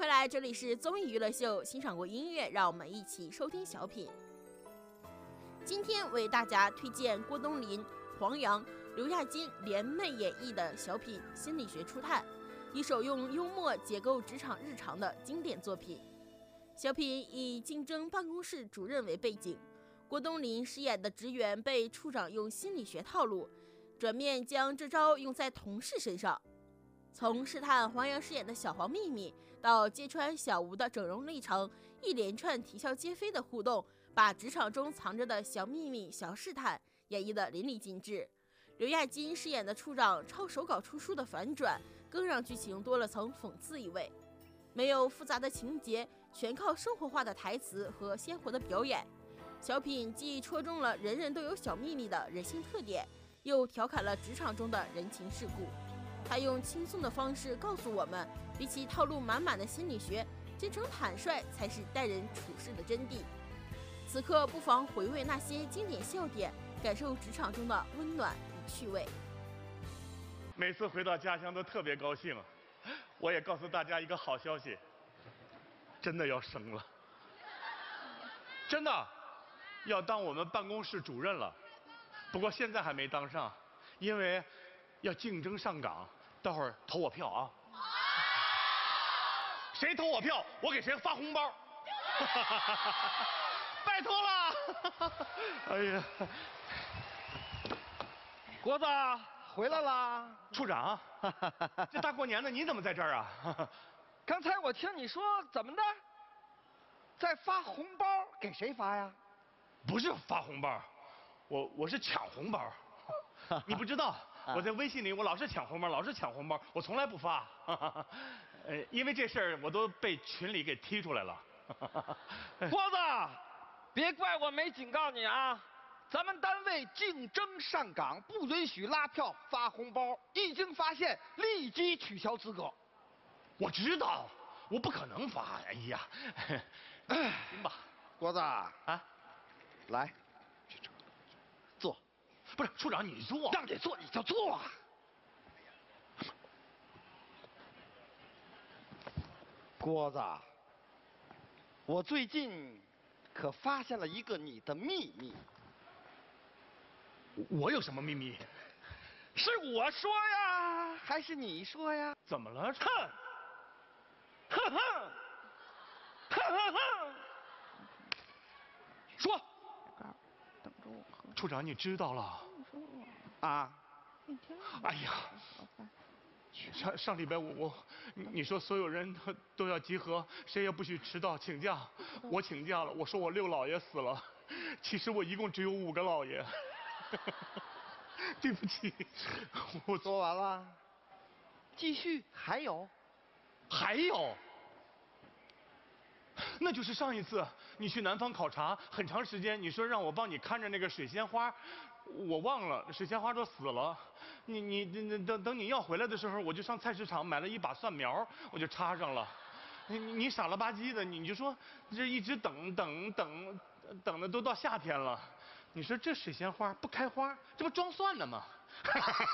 回来，这里是综艺娱乐秀，欣赏过音乐，让我们一起收听小品。今天为大家推荐郭冬临、黄洋、刘亚金联袂演绎的小品《心理学初探》，一首用幽默解构职场日常的经典作品。小品以竞争办公室主任为背景，郭冬临饰演的职员被处长用心理学套路，转面将这招用在同事身上。从试探黄洋饰演的小黄秘密，到揭穿小吴的整容历程，一连串啼笑皆非的互动，把职场中藏着的小秘密、小试探演绎得淋漓尽致。刘亚金饰演的处长抄手稿出书的反转，更让剧情多了层讽刺意味。没有复杂的情节，全靠生活化的台词和鲜活的表演。小品既戳中了人人都有小秘密的人性特点，又调侃了职场中的人情世故。他用轻松的方式告诉我们，比起套路满满的心理学，真诚坦率才是待人处事的真谛。此刻不妨回味那些经典笑点，感受职场中的温暖与趣味。 每次回到家乡都特别高兴。我也告诉大家一个好消息，真的要升了，真的要当我们办公室主任了。不过现在还没当上，因为要竞争上岗。待会儿投我票啊！谁投我票，我给谁发红包。拜托了！哎呀， 国子回来啦！ 处长，这大过年的你怎么在这儿啊？ 刚才我听你说怎么的，在发红包，给谁发呀？ 不是发红包，我是抢红包。你不知道，我在微信里我老是抢红包，老是抢红包，我从来不发。因为这事儿我都被群里给踢出来了。 郭子，别怪我没警告你啊！咱们单位竞争上岗，不允许拉票发红包，一经发现立即取消资格。 我知道，我不可能发。哎呀，行吧， 郭子啊，来，坐。 不是处长，你坐。 让你坐你就坐啊。郭子，我最近可发现了一个你的秘密。 我有什么秘密？ 是我说呀，还是你说呀？ 怎么了？ 哼，哼哼，哼哼哼，说。 等着我喝。 处长，你知道了？ 啊？ 哎呀，上礼拜你说所有人都要集合，谁也不许迟到，请假。我请假了，我说我6老爷死了，其实我一共只有5个老爷。对不起，我说完了。继续，还有？ 还有？那就是上一次你去南方考察很长时间，你说让我帮你看着那个水仙花，我忘了，水仙花都死了。等你要回来的时候，我就上菜市场买了一把蒜苗，我就插上了。你傻了吧唧的，你就说这一直等的都到夏天了，你说这水仙花不开花，这不装蒜呢吗？